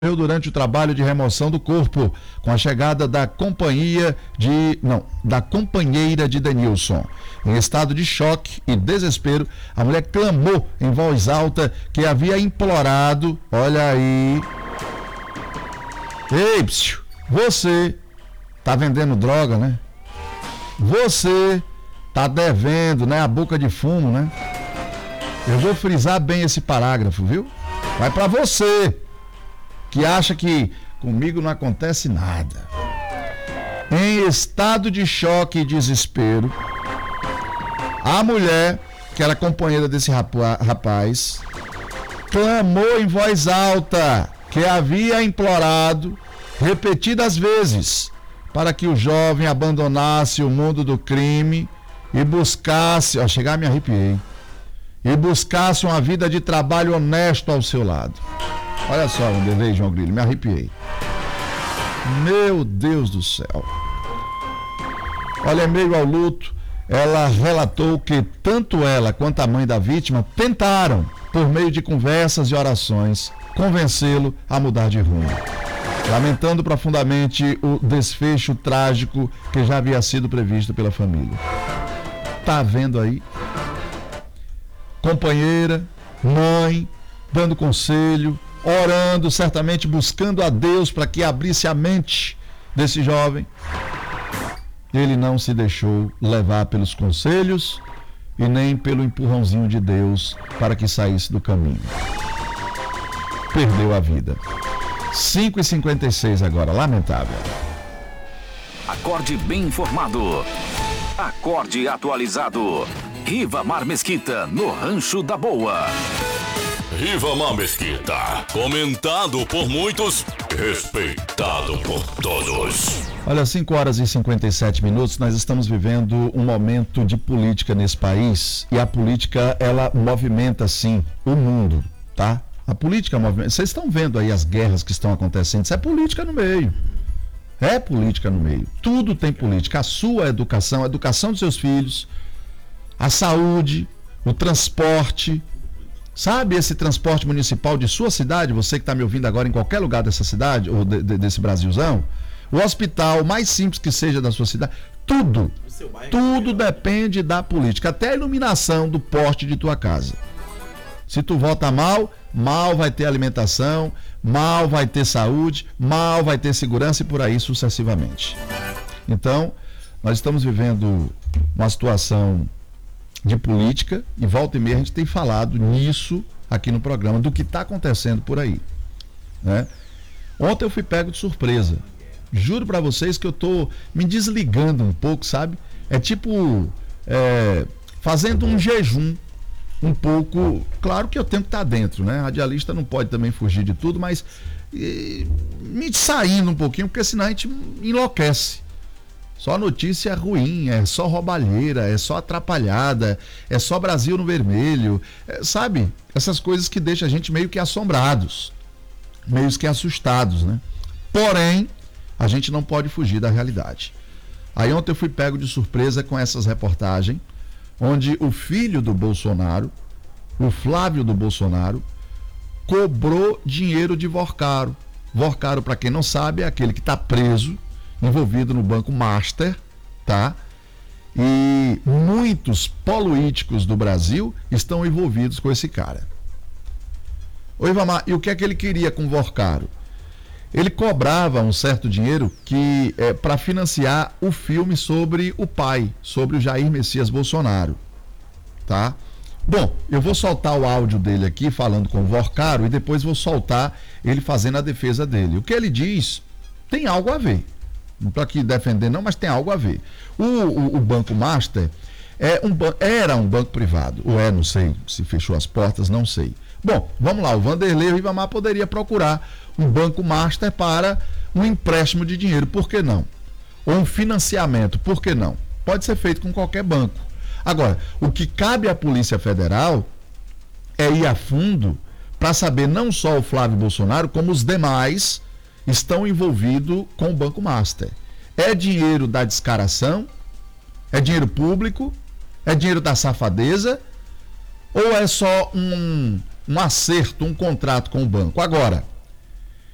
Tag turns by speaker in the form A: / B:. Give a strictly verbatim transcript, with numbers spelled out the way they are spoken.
A: Durante o trabalho de remoção do corpo, com a chegada da companhia de, não, da companheira de Denilson. Em estado de choque e desespero, a mulher clamou em voz alta que havia implorado, olha aí, ei, psiu, você tá vendendo droga, né? Você tá devendo, né, a boca de fumo, né? Eu vou frisar bem esse parágrafo, viu? Vai pra você que acha que comigo não acontece nada. Em estado de choque e desespero, a mulher, que era companheira desse rapaz, clamou em voz alta que havia implorado repetidas vezes para que o jovem abandonasse o mundo do crime e buscasse, ó, chegar me arrepiei, e buscasse uma vida de trabalho honesto ao seu lado. Olha só, Wanderlei, João Grilo, me arrepiei. Meu Deus do céu. Olha, em meio ao luto, ela relatou que tanto ela quanto a mãe da vítima tentaram, por meio de conversas e orações, convencê-lo a mudar de rumo. Lamentando profundamente o desfecho trágico que já havia sido previsto pela família. Tá vendo aí? Companheira, mãe, dando conselho, orando, certamente buscando a Deus para que abrisse a mente desse jovem. Ele não se deixou levar pelos conselhos e nem pelo empurrãozinho de Deus para que saísse do caminho. Perdeu a vida. cinco e cinquenta e seis agora, lamentável.
B: Acorde bem informado. Acorde atualizado. Rivamar Mesquita, no Rancho da Boa.
C: Rivamar Mesquita, comentado por muitos, respeitado por todos.
A: Olha, cinco horas e cinquenta e sete minutos, nós estamos vivendo um momento de política nesse país e a política, ela movimenta, sim, o mundo, tá? A política movimenta, vocês estão vendo aí as guerras que estão acontecendo, isso é política no meio, é política no meio, tudo tem política, a sua educação, a educação dos seus filhos, a saúde, o transporte. Sabe esse transporte municipal de sua cidade, você que está me ouvindo agora em qualquer lugar dessa cidade, ou de, de, desse Brasilzão, o hospital, mais simples que seja da sua cidade, tudo, tudo depende da política, até a iluminação do poste de tua casa. Se tu vota mal, mal vai ter alimentação, mal vai ter saúde, mal vai ter segurança e por aí sucessivamente. Então, nós estamos vivendo uma situação de política, e volta e meia a gente tem falado nisso aqui no programa, do que está acontecendo por aí, né? Ontem eu fui pego de surpresa, juro para vocês que eu tô me desligando um pouco, sabe? É tipo é, fazendo um jejum um pouco, claro que eu tenho que estar dentro, né? Radialista não pode também fugir de tudo, mas e, me saindo um pouquinho, porque senão a gente enlouquece. Só notícia ruim, é só roubalheira, é só atrapalhada, é só Brasil no vermelho, é, sabe? Essas coisas que deixam a gente meio que assombrados, meio que assustados, né? Porém, a gente não pode fugir da realidade. Aí ontem eu fui pego de surpresa com essas reportagens, onde o filho do Bolsonaro, o Flávio do Bolsonaro, cobrou dinheiro de Vorcaro. Vorcaro, para quem não sabe, é aquele que está preso, envolvido no Banco Master, tá? E muitos políticos do Brasil estão envolvidos com esse cara. Ô Ivamar, e o que é que ele queria com o Vorcaro? Ele cobrava um certo dinheiro que é, para financiar o filme sobre o pai, sobre o Jair Messias Bolsonaro, tá? Bom, eu vou soltar o áudio dele aqui falando com o Vorcaro e depois vou soltar ele fazendo a defesa dele. O que ele diz tem algo a ver. Não estou aqui defendendo não, mas tem algo a ver. O, o, o Banco Master é um, era um banco privado, ou é, não sei, se fechou as portas, não sei. Bom, vamos lá, o Wanderlei e o Rivamar poderia procurar um Banco Master para um empréstimo de dinheiro, por que não? Ou um financiamento, por que não? Pode ser feito com qualquer banco. Agora, o que cabe à Polícia Federal é ir a fundo para saber não só o Flávio Bolsonaro, como os demais estão envolvidos com o Banco Master. É dinheiro da descaração? É dinheiro público? É dinheiro da safadeza? Ou é só um, um acerto, um contrato com o banco? Agora,